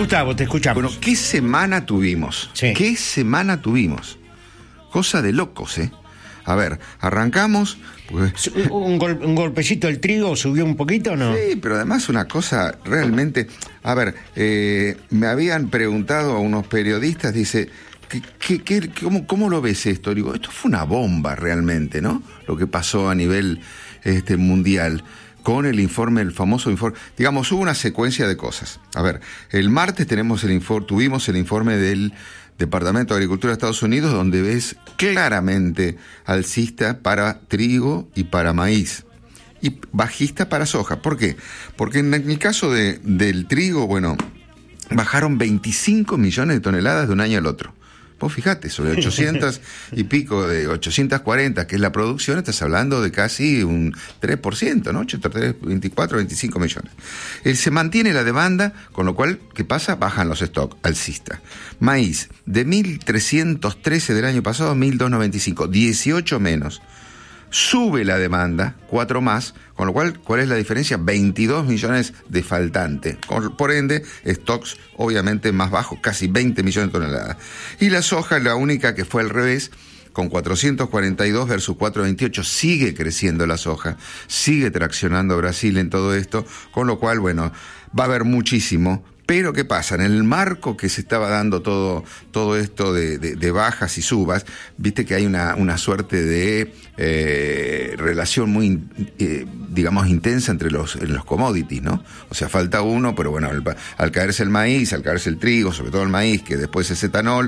Gustavo, te escuchamos. Bueno, ¿qué semana tuvimos? Sí. ¿Qué semana tuvimos? Cosa de locos, ¿eh? A ver, arrancamos... Pues... ¿Un golpecito del trigo subió un poquito o no? Sí, pero además una cosa realmente... A ver, me habían preguntado a unos periodistas, dice... ¿Cómo lo ves esto? Digo, esto fue una bomba realmente, ¿no? Lo que pasó a nivel mundial con el informe, el famoso informe. Digamos, hubo una secuencia de cosas. A ver, el martes tuvimos el informe del Departamento de Agricultura de Estados Unidos, donde ves claramente alcista para trigo y para maíz, y bajista para soja. ¿Por qué? Porque en el caso del trigo, bueno, bajaron 25 millones de toneladas de un año al otro. Vos fijate, sobre 800 y pico, de 840, que es la producción, estás hablando de casi un 3%, ¿no? 24, 25 millones. Se mantiene la demanda, con lo cual, ¿qué pasa? Bajan los stocks, alcista. Maíz, de 1.313 del año pasado a 1.295, 18 menos. Sube la demanda, 4 más, con lo cual, ¿cuál es la diferencia? 22 millones de faltante. Por ende, stocks obviamente más bajos, casi 20 millones de toneladas. Y la soja, la única que fue al revés, con 442 versus 428, sigue creciendo la soja, sigue traccionando Brasil en todo esto, con lo cual, bueno, va a haber muchísimo. Pero ¿qué pasa? En el marco que se estaba dando todo esto de bajas y subas, viste que hay una suerte de relación muy, digamos, intensa entre los commodities, ¿no? O sea, falta uno, pero bueno, al caerse el maíz, al caerse el trigo, sobre todo el maíz, que después es etanol,